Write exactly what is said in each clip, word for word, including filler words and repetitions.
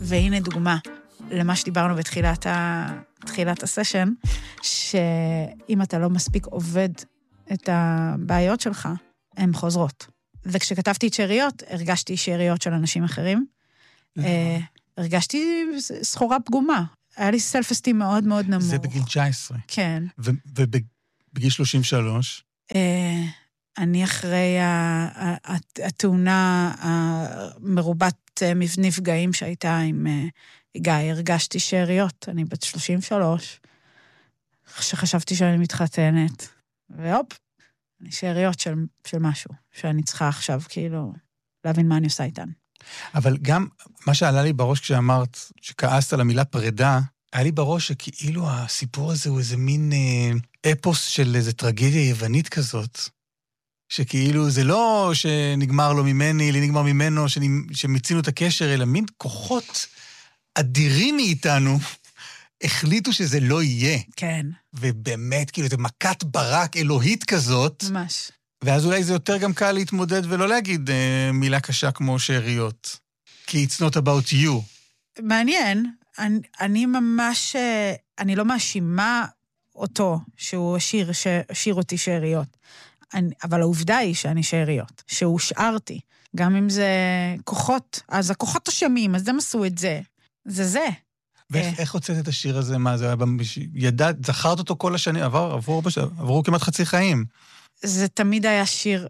והנה דוגמה למה שדיברנו בתחילת ה... תחילת הסשן, שאם אתה לא מספיק עובד את הבעיות שלך, הן חוזרות. וכשכתבתי את שאריות, הרגשתי שאריות של אנשים אחרים. הרגשתי סחורה פגומה. היה לי סלף-אסטים מאוד מאוד נמוך. זה בגיל תשע עשרה. כן. ובגיל שלושים ושלוש? אני אחרי התאונה המרובת נפגעים שהייתה עם גיא, הרגשתי שאריות. אני בת שלושים ושלוש, שחשבתי שאני מתחתנת, והופ, אני שאריות של, של משהו, שאני צריכה עכשיו כאילו להבין מה אני עושה איתן. אבל גם מה שעלה לי בראש כשאמרת, שכעסת על המילה פרידה, היה לי בראש שכאילו הסיפור הזה הוא איזה מין אה, אפוס של איזו טרגדיה יוונית כזאת, שכאילו זה לא שנגמר לו ממני, לי נגמר ממנו, שמצינו את הקשר, אלא מין כוחות אדירים מאיתנו, החליטו שזה לא יהיה. כן. ובאמת, כאילו, זה מכת ברק אלוהית כזאת. ממש. ואז אולי זה יותר גם קל להתמודד ולא להגיד אה, מילה קשה כמו שאריות. כי it's not about you. מעניין. אני, אני ממש, אני לא מאשימה אותו שהוא השאיר, השאיר אותי שאריות. אני, אבל העובדה היא שאני שאריות, שהוא שארתי. גם אם זה כוחות, אז הכוחות אשמים, אז הם עשו את זה. זה זה. ואיך הוצאת את השיר הזה? מה זה? ידעת, זכרת אותו כל השנים, עבר, עברו, עברו כמעט חצי חיים. זה תמיד היה שיר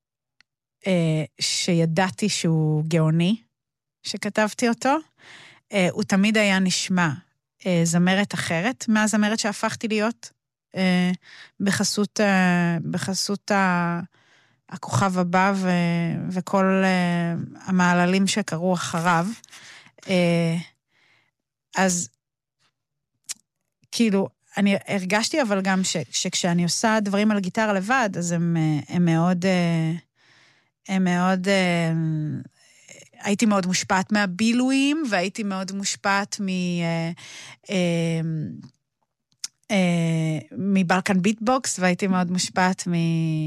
אה, שידעתי שהוא גאוני, שכתבתי אותו. אה, הוא תמיד היה נשמע אה, זמרת אחרת, מהזמרת שהפכתי להיות אה, בחסות, אה, בחסות ה, הכוכב הבא ו, וכל אה, המעללים שקרו אחריו. אה, אז כאילו, אני הרגשתי אבל גם ש, שכשאני עושה דברים על גיטרה לבד, אז הם, הם מאוד, הם מאוד, הייתי מאוד מושפעת מהבילויים, והייתי מאוד מושפעת מ, מבלקן ביטבוקס, והייתי מאוד מושפעת מ...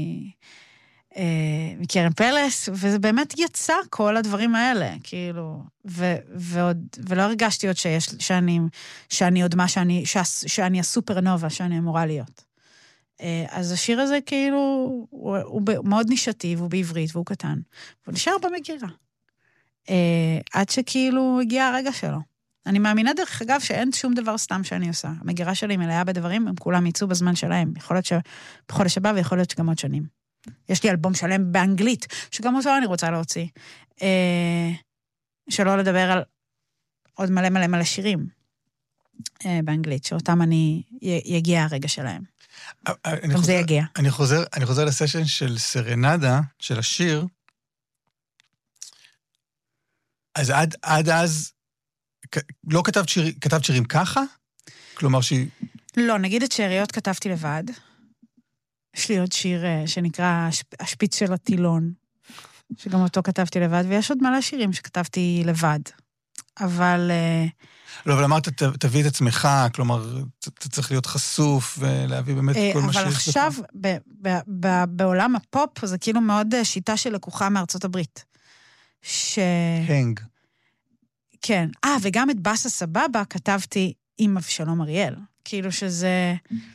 מקרן פלס, וזה באמת יצא כל הדברים האלה, כאילו, ו, ועוד, ולא הרגשתי עוד שיש, שאני, שאני עוד מה שאני, שאני הסופרנובה שאני אמורה להיות. אז השיר הזה כאילו, הוא, הוא מאוד נישתי, והוא בעברית, והוא קטן, והוא נשאר במגירה. עד שכאילו הגיע הרגע שלו. אני מאמינה דרך אגב שאין שום דבר סתם שאני עושה. המגירה שלי מלאה בדברים, הם כולם יצאו בזמן שלהם. יכול להיות שבחודש הבא, ויכול להיות שגם עוד שנים. יש לי אלבום שלם באנגלית, שגם אותו אני רוצה להוציא. אה, שלא לדבר על עוד מלא מלא מלא שירים אה, באנגלית, שאותם אני, י, יגיע הרגע שלהם. גם חוזר, זה יגיע. אני חוזר, אני חוזר לסשן של סרנדה, של השיר. אז עד, עד אז, לא כתבת, שיר, כתבת שירים ככה? כלומר שהיא... לא, נגיד את שאריות כתבתי לבד. יש לי עוד שיר שנקרא השפיץ של הטילון, שגם אותו כתבתי לבד, ויש עוד מלא שירים שכתבתי לבד. אבל... לא, אבל אמרת, תביא את עצמך, כלומר, אתה צריך להיות חשוף, ולהביא באמת כל מה שיש לך. אבל עכשיו, בעולם הפופ, זה כאילו מאוד שיטה של לקוחה מארצות הברית. ש... הנג. כן. אה, וגם את בסה סבבה כתבתי עם אבשלום אריאל. כאילו שזה...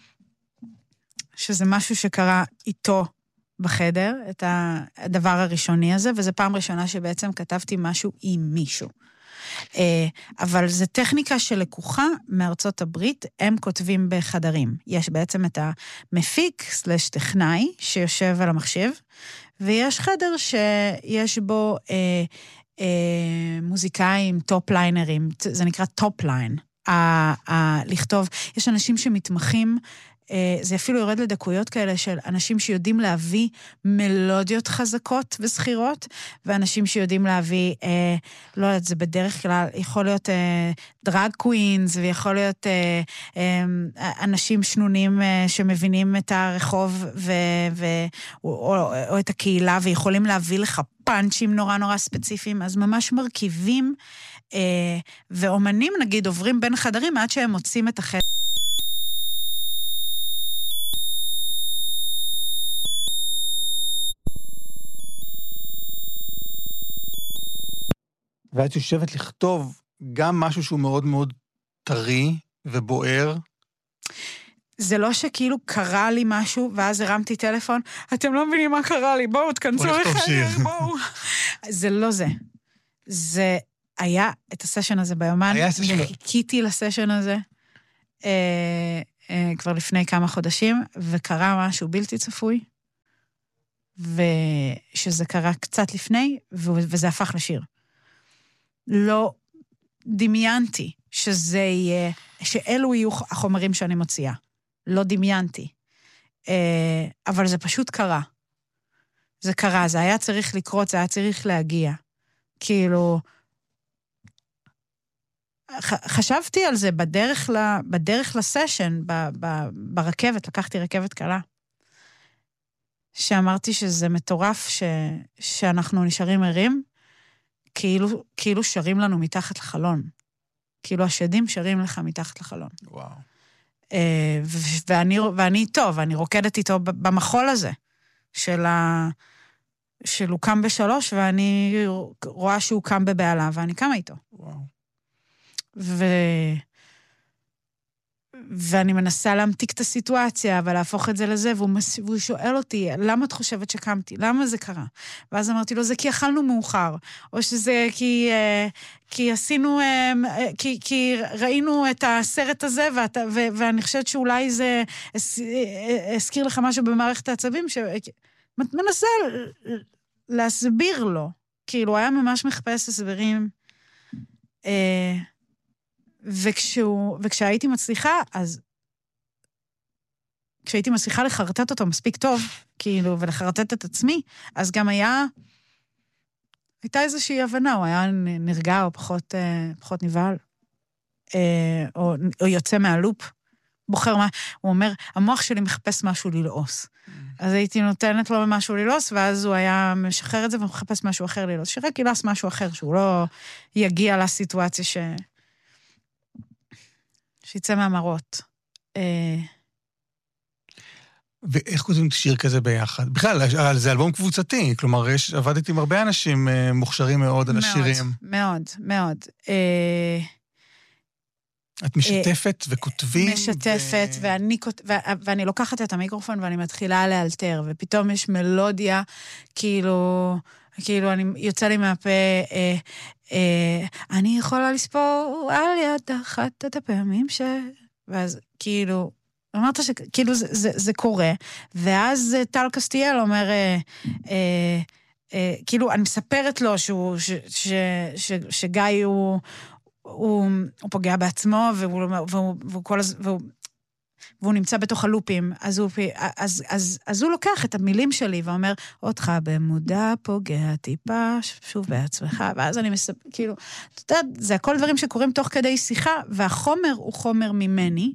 שזה משהו שקרה איתו בחדר, את הדבר הראשוני הזה, וזו פעם ראשונה שבעצם כתבתי משהו עם מישהו. אבל זו טכניקה שלקוחה מארצות הברית, הם כותבים בחדרים. יש בעצם את המפיק סלש טכנאי שיושב על המחשב, ויש חדר שיש בו אה, אה, מוזיקאים, טופ ליינרים, זה נקרא טופ ליין. לכתוב, יש אנשים שמתמחים, זה אפילו יורד לדקויות כאלה של אנשים שיודעים להביא מלודיות חזקות וסחירות, ואנשים שיודעים להביא, אה, לא יודעת, זה בדרך כלל, יכול להיות אה, דרג קווינס, ויכול להיות אה, אה, אנשים שנונים אה, שמבינים את הרחוב, ו, ו, או, או, או את הקהילה, ויכולים להביא לך פאנצ'ים נורא נורא ספציפיים, אז ממש מרכיבים, אה, ואומנים נגיד עוברים בין חדרים, עד שהם מוצאים את החדר. ואת יושבת לכתוב גם משהו שהוא מאוד מאוד טרי ובוער. זה לא שכאילו קרה לי משהו, ואז הרמתי טלפון, אתם לא מבינים מה קרה לי, בואו, תכנסו לחיים, בואו. זה לא זה. זה היה את הסשן הזה ביומן, וחיכיתי לסשן הזה אה, אה, כבר לפני כמה חודשים, וקרה משהו בלתי צפוי, ושזה קרה קצת לפני, וזה הפך לשיר. לא דמיינתי שזה יהיה, שאלו יהיו החומרים שאני מוציאה. לא דמיינתי. אבל זה פשוט קרה. זה קרה, זה היה צריך לקרות, זה היה צריך להגיע. כאילו, חשבתי על זה בדרך, בדרך לסשן, ברכבת, לקחתי רכבת קלה. שאמרתי שזה מטורף ש, שאנחנו נשארים ערים, כאילו, כאילו שרים לנו מתחת לחלון. כאילו השדים שרים לך מתחת לחלון. וואו. ואני, ואני איתו, ואני רוקדת איתו במחול הזה, של ה... של הוא קם בשלוש, ואני רואה שהוא קם בבעלה, ואני קמה איתו. וואו. ו... ואני מנסה להמתיק את הסיטואציה, ולהפוך את זה לזה, והוא, מס... והוא שואל אותי, למה את חושבת שקמתי? למה זה קרה? ואז אמרתי לו, זה כי אכלנו מאוחר, או שזה כי, כי עשינו, כי, כי ראינו את הסרט הזה, ואת... ו... ואני חושבת שאולי זה הזכיר לך משהו במערכת העצבים, שמנסה להסביר לו, כאילו, היה ממש מחפש הסברים, אה... וכשהוא, וכשהייתי מצליחה, אז כשהייתי מצליחה לחרטט אותו מספיק טוב, כאילו, ולחרטט את עצמי, אז גם היה, הייתה איזושהי הבנה, הוא היה נרגע או פחות, פחות נבהל, או, או יוצא מהלופ, בוחר מה, הוא אומר, המוח שלי מחפש משהו ללעוס. אז הייתי נותנת לו משהו ללעוס, ואז הוא היה משחרר את זה, ומחפש משהו אחר ללעוס, שרק ילעס משהו אחר, שהוא לא יגיע לסיטואציה ש... שיצא מהמרות. ואיך כותבים שיר כזה ביחד? בכלל, זה אלבום קבוצתי, כלומר, יש, עבדתי עם הרבה אנשים מוכשרים מאוד על השירים. מאוד, מאוד. את משתפת וכותבים. משתפת, ואני לוקחת את המיקרופון ואני מתחילה לאלתר, ופתאום יש מלודיה, כאילו... כאילו, אני יוצא לי מהפה, אה, אה, אני יכולה לספור על יד אחת את הפעמים ש... ואז, כאילו, אמרת שכאילו זה, זה, זה קורה, ואז טל קסטיאל אומר, אה, אה, אה, כאילו, אני מספרת לו שהוא, ש, ש, ש, שגיא הוא, הוא, הוא פוגע בעצמו, והוא, והוא, והוא כל הז... והוא, והוא נמצא בתוך הלופים, אז הוא, אז, אז, אז הוא לוקח את המילים שלי ואומר, אותך במודע פוגע טיפה, שוב בעצמך, ואז אני מספר, כאילו, אתה יודע, זה הכל דברים שקורים תוך כדי שיחה, והחומר הוא חומר ממני.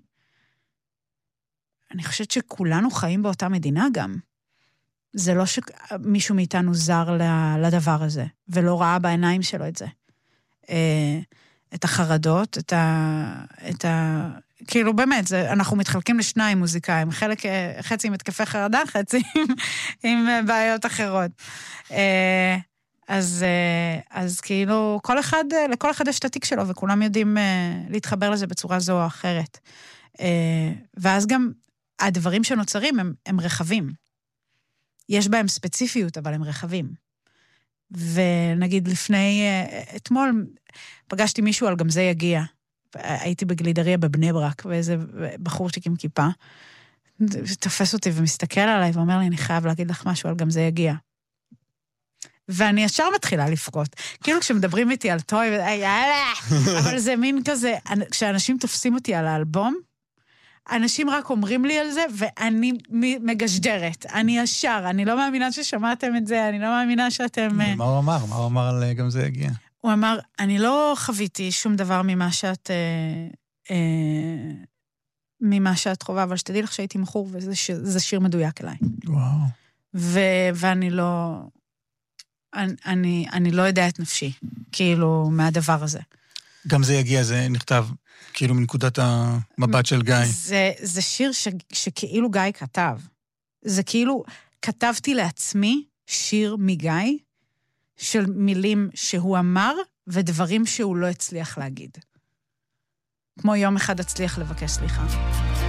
אני חושבת שכולנו חיים באותה מדינה גם. זה לא שמישהו מאיתנו זר לדבר הזה, ולא ראה בעיניים שלו את זה. את החרדות, את ה... את ה... כאילו באמת, זה, אנחנו מתחלקים לשניים מוזיקאים, חלק, חצי עם התקפי חרדה, חצי עם, עם בעיות אחרות. אז, אז כאילו, כל אחד, לכל אחד יש את התיק שלו, וכולם יודעים להתחבר לזה בצורה זו או אחרת. ואז גם הדברים שנוצרים הם, הם רחבים. יש בהם ספציפיות, אבל הם רחבים. ונגיד לפני, אתמול פגשתי מישהו על גם זה יגיע. הייתי בגלידריה בבני ברק, ואיזה בחורצ'יק עם כיפה, תופס אותי ומסתכל עליי, ואומר לי, אני חייב להגיד לך משהו, על גם זה יגיע. ואני ישר מתחילה לפרוט. כאילו כשמדברים איתי על טוי, יאללה, אבל זה מין כזה, כשאנשים תופסים אותי על האלבום, אנשים רק אומרים לי על זה, ואני מגשדרת. אני ישר, אני לא מאמינה ששמעתם את זה, אני לא מאמינה שאתם... מה הוא אמר? מה הוא אמר על גם זה יגיע? הוא אמר, אני לא חוויתי שום דבר ממה שאת, אה, אה, ממה שאת חובה, אבל שתדעי לך שהייתי מחור, וזה ש, זה שיר מדויק אליי. וואו. ו, ואני לא, אני, אני, אני לא יודע את נפשי, כאילו, מהדבר הזה. גם זה יגיע, זה נכתב, כאילו, מנקודת המבט של גיא. זה, זה שיר ש, שכאילו גיא כתב. זה כאילו, כתבתי לעצמי שיר מגיא, של מילים שהוא אמר, ודברים שהוא לא הצליח להגיד. כמו יום אחד הצליח לבקש סליחה.